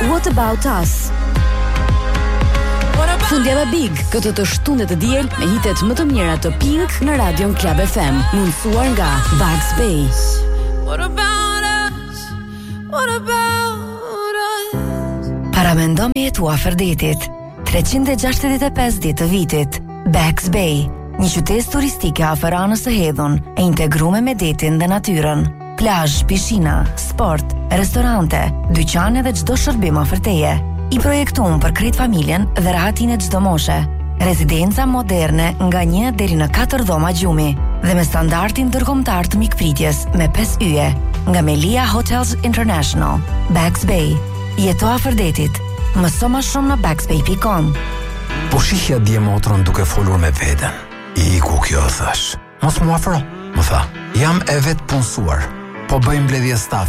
What About Us. Fundjava Big, këtë të shtundet të diel me hitet më të mira të Pink në Radion Club FM, mundësuar nga Bugs Bay. What about us? What about us? Para mendo me jetua Ferdetit, 365 ditë të vitit. Bugs Bay, një qytet turistike afër anës së hedhun, e integruar me detin dhe natyrën. Plazh, pishina, sport, restorante, dyqane dhe çdo shërbim afër teje. I projektuar për krejt familjen dhe rahatin e çdo moshe. Rezidenca moderne nga 1 deri në 4 dhoma gjumi dhe me standardin ndërkombëtar të mikpritjes me 5 yje nga Melia Hotels International. Bugs Bay, jeto afër detit. Mëso më shumë në bugsbay.com. Po shihja dje motrën duke folur me veten. Iku kjo, thash. Mos mu afro, më tha. Jam e vetë punësuar. Po bëjmë mbledhje stafi.